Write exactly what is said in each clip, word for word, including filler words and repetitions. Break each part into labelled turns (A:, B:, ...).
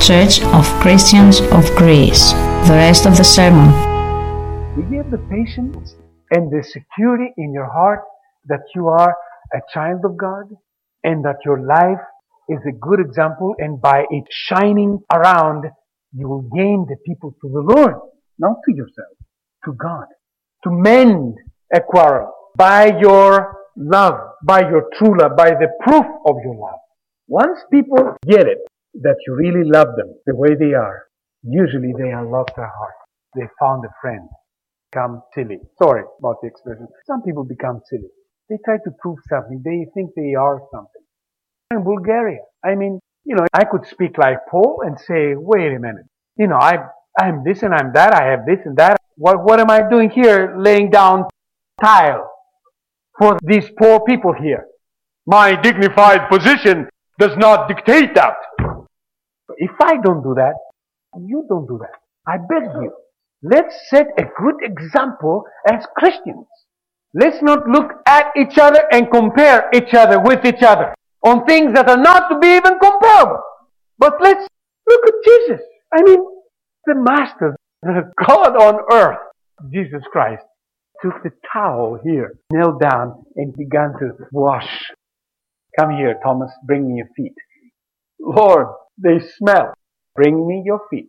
A: Church of Christians of Greece. The rest of the sermon.
B: You give the patience and the security in your heart that you are a child of God and that your life is a good example, and by it shining around, you will gain the people to the Lord, not to yourself, to God, to mend a quarrel by your love, by your true love, by the proof of your love. Once people get it, that you really love them the way they are, usually they unlock their heart. They found a friend. Become silly. Sorry about the expression. Some people become silly. They try to prove something. They think they are something. In Bulgaria, I mean, you know, I could speak like Paul and say, wait a minute. You know, I, I'm this and I'm that. I have this and that. What, what am I doing here laying down tile for these poor people here? My dignified position does not dictate that. If I don't do that, you don't do that. I beg you. Let's set a good example as Christians. Let's not look at each other and compare each other with each other on things that are not to be even comparable. But let's look at Jesus. I mean, the Master, the God on earth, Jesus Christ, took the towel here, knelt down, and began to wash. Come here, Thomas, bring me your feet. Lord, they smell. Bring me your feet.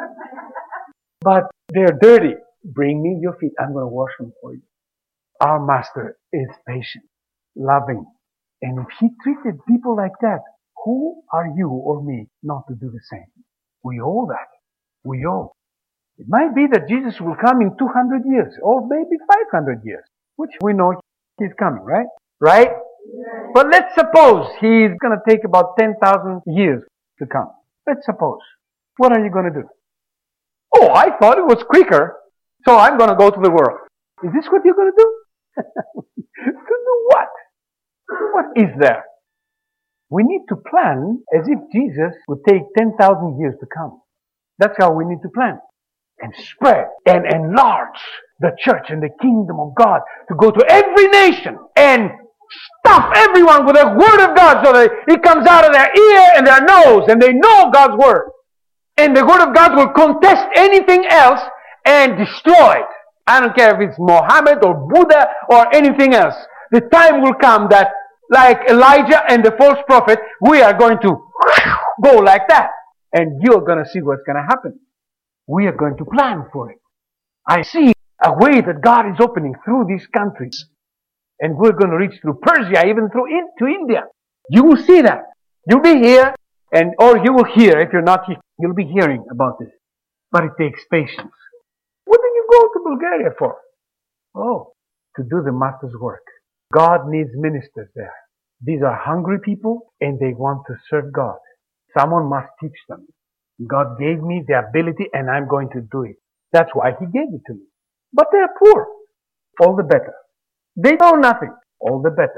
B: But they're dirty. Bring me your feet. I'm going to wash them for you. Our Master is patient, loving. And if He treated people like that, who are you or me not to do the same? We owe that. We owe. It might be that Jesus will come in two hundred years or maybe five hundred years, which we know He's coming, right? Right? Yeah. But let's suppose He's going to take about ten thousand years to come. Let's suppose. What are you going to do? Oh, I thought it was quicker, so I'm going to go to the world. Is this what you're going to do? To do what? What is there? We need to plan as if Jesus would take ten thousand years to come. That's how we need to plan. And spread and enlarge the church and the kingdom of God to go to every nation and stuff everyone with the word of God so that it comes out of their ear and their nose and they know God's word. And the word of God will contest anything else and destroy it. I don't care if it's Mohammed or Buddha or anything else. The time will come that, like Elijah and the false prophet, we are going to go like that. And you're going to see what's going to happen. We are going to plan for it. I see a way that God is opening through these countries. And we're going to reach through Persia, even through in, to India. You will see that. You'll be here, and or you will hear, if you're not here, you'll be hearing about this. But it takes patience. What did you go to Bulgaria for? Oh, to do the Master's work. God needs ministers there. These are hungry people, and they want to serve God. Someone must teach them. God gave me the ability, and I'm going to do it. That's why He gave it to me. But they're poor. All the better. They know nothing. All the better.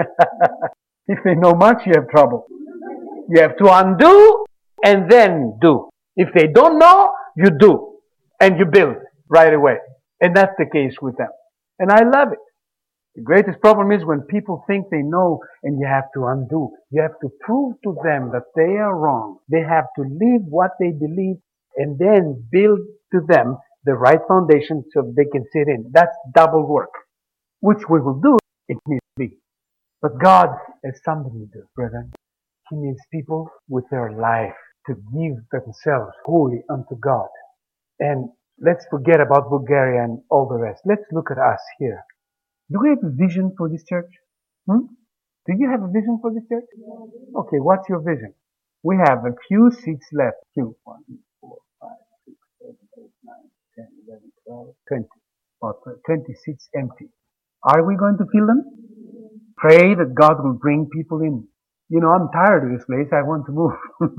B: If they know much, you have trouble. You have to undo and then do. If they don't know, you do. And you build right away. And that's the case with them. And I love it. The greatest problem is when people think they know and you have to undo. You have to prove to them that they are wrong. They have to live what they believe and then build to them the right foundation so they can sit in. That's double work, which we will do if needs be. But God has something to do, brethren. He needs people with their life to give themselves wholly unto God. And let's forget about Bulgaria and all the rest. Let's look at us here. Do we have a vision for this church? Hmm? Do you have a vision for this church? Okay, what's your vision? We have a few seats left. Two, one, four, five, six, seven, eight, nine, ten, eleven, twelve, twenty. About twenty seats empty. Are we going to fill them? Pray that God will bring people in. You know, I'm tired of this place. I want to move.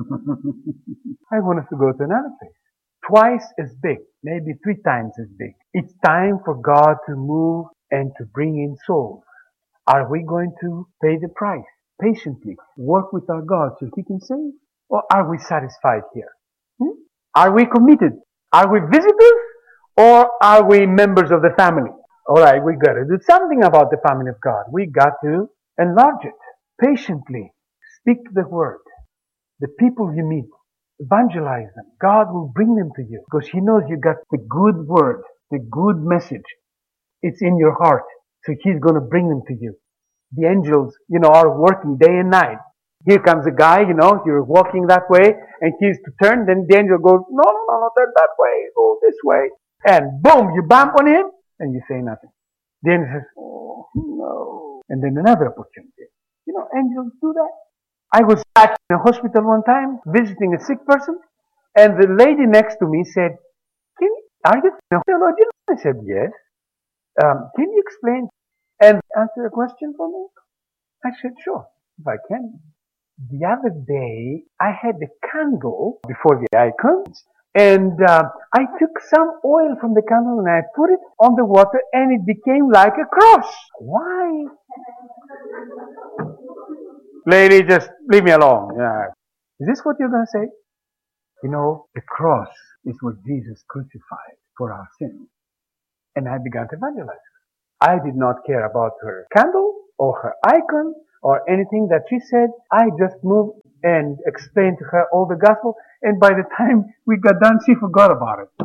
B: I want us to go to another place. Twice as big, maybe three times as big. It's time for God to move and to bring in souls. Are we going to pay the price patiently, work with our God so He can save? Or are we satisfied here? Hmm? Are we committed? Are we visitors? Or are we members of the family? Alright, we got to do something about the family of God. We got to enlarge it. Patiently speak the word. The people you meet, Evangelize them. God will bring them to you because He knows you got the good word, the good message. It's in your heart. So He's going to bring them to you. The angels, you know, are working day and night. Here comes a guy, you know, you're walking that way and he's to turn, then the angel goes, no, no, no, no, turn that way, go this way. And boom, you bump on him and you say nothing. The angel says, oh, no. And then another opportunity. You know, angels do that. I was at a hospital one time visiting a sick person and the lady next to me said, can you, are you a theologian? I said, yes. Um, can you explain and answer a question for me? I said, sure, if I can. The other day, I had a candle before the icons, and uh, I took some oil from the candle and I put it on the water and it became like a cross. Why? Lady, just leave me alone. Yeah. Is this what you're going to say? You know, the cross is what Jesus crucified for our sins. And I began to evangelize her. I did not care about her candle or her icon or anything that she said. I just moved and explained to her all the gospel, and by the time we got done, she forgot about it.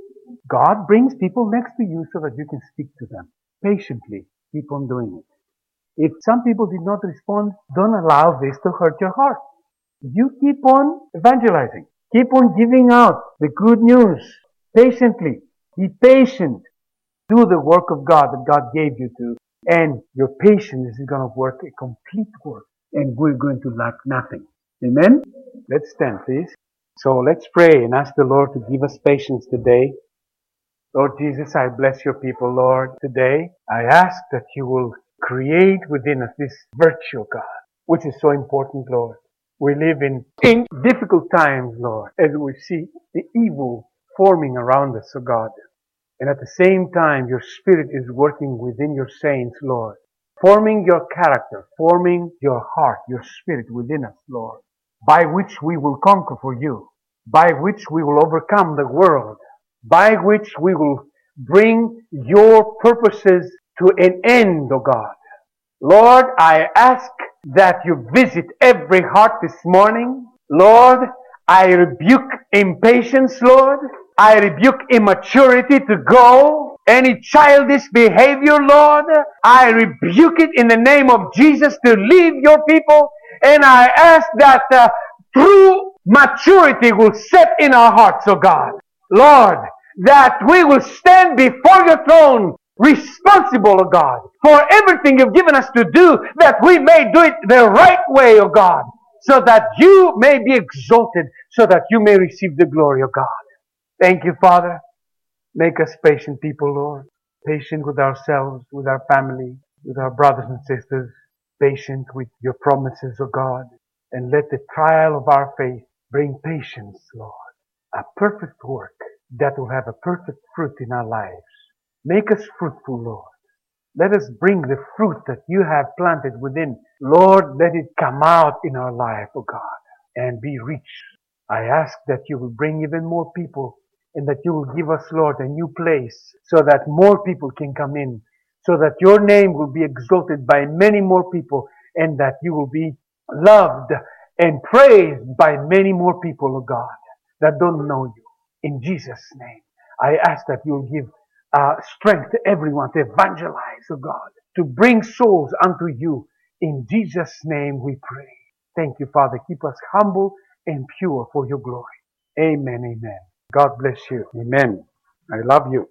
B: God brings people next to you so that you can speak to them. Patiently, keep on doing it. If some people did not respond, don't allow this to hurt your heart. You keep on evangelizing. Keep on giving out the good news. Patiently. Be patient. Do the work of God that God gave you to. And your patience is going to work a complete work. And we're going to lack nothing. Amen? Let's stand, please. So let's pray and ask the Lord to give us patience today. Lord Jesus, I bless your people, Lord. Today, I ask that you will create within us this virtue, God, which is so important, Lord. We live in, in difficult times, Lord, as we see the evil forming around us, oh God. And at the same time, your Spirit is working within your saints, Lord, forming your character, forming your heart, your spirit within us, Lord, by which we will conquer for you, by which we will overcome the world, by which we will bring your purposes to an end, O God. Lord, I ask that you visit every heart this morning. Lord, I rebuke impatience, Lord. I rebuke immaturity to go. Any childish behavior, Lord, I rebuke it in the name of Jesus to leave your people. And I ask that uh, true maturity will set in our hearts, oh God. Lord, that we will stand before your throne responsible, oh God, for everything you've given us to do, that we may do it the right way, oh God, so that you may be exalted, so that you may receive the glory of God. Thank you, Father. Make us patient people, Lord. Patient with ourselves, with our family, with our brothers and sisters. Patient with your promises, O God. And let the trial of our faith bring patience, Lord. A perfect work that will have a perfect fruit in our lives. Make us fruitful, Lord. Let us bring the fruit that you have planted within. Lord, let it come out in our life, O God, and be rich. I ask that you will bring even more people, and that you will give us, Lord, a new place so that more people can come in, so that your name will be exalted by many more people, and that you will be loved and praised by many more people, oh God, that don't know you. In Jesus' name, I ask that you will give uh, strength to everyone to evangelize, oh God, to bring souls unto you. In Jesus' name we pray. Thank you, Father. Keep us humble and pure for your glory. Amen, amen. God bless you. Amen. I love you.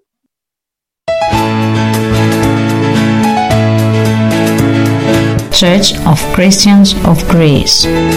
A: Church of Christians of Greece.